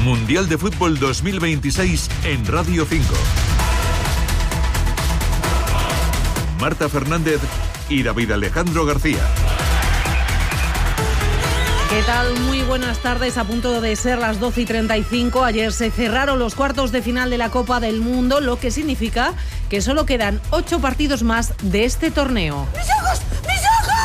Mundial de Fútbol 2026 en Radio 5. Marta Fernández y David Alejandro García. ¿Qué tal? Muy buenas tardes. A punto de ser las 12:35. Ayer se cerraron los cuartos de final de la Copa del Mundo, lo que significa que solo quedan 8 partidos más de este torneo. ¡Mis ojos! ¡Mis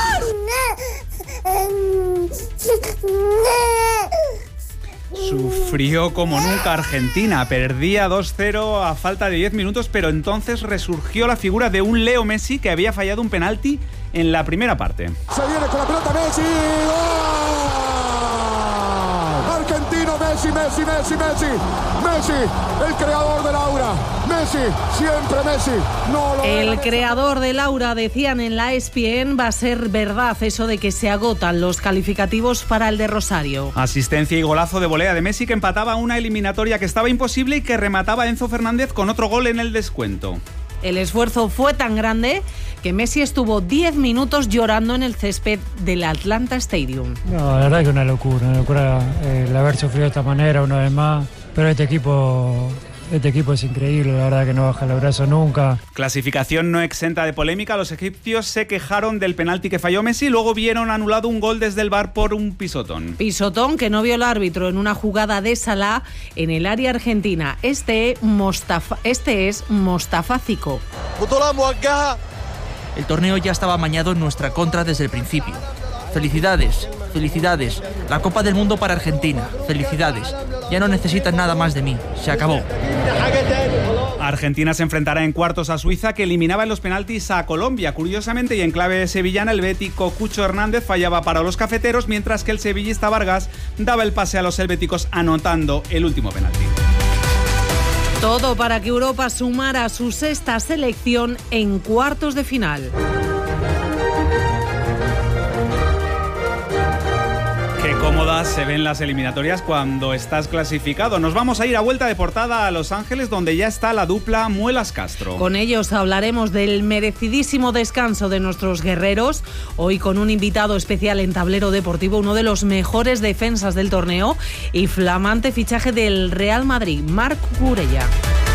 ojos! Sufrió como nunca Argentina, perdía 2-0 a falta de 10 minutos, pero entonces resurgió la figura de un Leo Messi que había fallado un penalti en la primera parte. Se viene con la pelota Messi. ¡Gol! Argentino, Messi, Messi, Messi, Messi. Messi, el creador del aura. Messi, siempre Messi. El creador del aura, decían en la ESPN, va a ser verdad eso de que se agotan los calificativos para el de Rosario. Asistencia y golazo de volea de Messi que empataba una eliminatoria que estaba imposible y que remataba Enzo Fernández con otro gol en el descuento. El esfuerzo fue tan grande que Messi estuvo 10 minutos llorando en el césped del Atlanta Stadium. No, la verdad que una locura el haber sufrido de esta manera una vez más, pero este equipo es increíble, la verdad que no baja el brazo nunca. Clasificación no exenta de polémica, los egipcios se quejaron del penalti que falló Messi, luego vieron anulado un gol desde el VAR por un pisotón. Pisotón que no vio el árbitro en una jugada de Salah en el área argentina. Este es Mostafa Zico. El torneo ya estaba amañado en nuestra contra desde el principio. Felicidades, felicidades. La Copa del Mundo para Argentina. Felicidades. Ya no necesitan nada más de mí. Se acabó. Argentina se enfrentará en cuartos a Suiza, que eliminaba en los penaltis a Colombia. Curiosamente, y en clave sevillana, el bético Cucho Hernández fallaba para los cafeteros, mientras que el sevillista Vargas daba el pase a los helvéticos anotando el último penalti. Todo para que Europa sumara su sexta selección en cuartos de final. Qué cómodas se ven las eliminatorias cuando estás clasificado. Nos vamos a ir a vuelta de portada a Los Ángeles, donde ya está la dupla Muelas Castro. Con ellos hablaremos del merecidísimo descanso de nuestros guerreros. Hoy con un invitado especial en Tablero Deportivo, uno de los mejores defensas del torneo y flamante fichaje del Real Madrid, Marc Cucurella.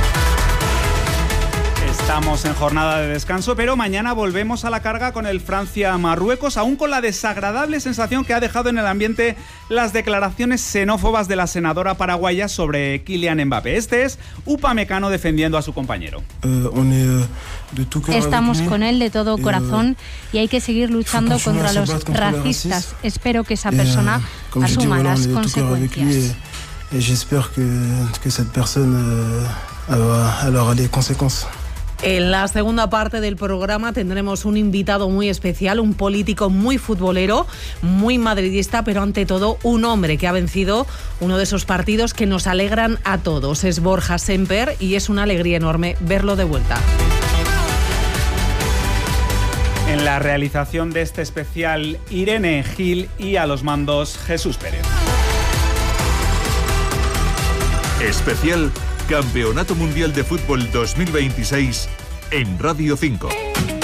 Estamos en jornada de descanso, pero mañana volvemos a la carga con el Francia-Marruecos, aún con la desagradable sensación que ha dejado en el ambiente las declaraciones xenófobas de la senadora paraguaya sobre Kylian Mbappé. Este es Upamecano defendiendo a su compañero. Estamos con él de todo corazón y hay que seguir luchando contra los racistas. Espero que esa persona asuma las consecuencias. En la segunda parte del programa tendremos un invitado muy especial, un político muy futbolero, muy madridista, pero ante todo un hombre que ha vencido uno de esos partidos que nos alegran a todos. Es Borja Semper y es una alegría enorme verlo de vuelta. En la realización de este especial, Irene Gil, y a los mandos, Jesús Pérez. Especial Campeonato Mundial de Fútbol 2026 en Radio 5.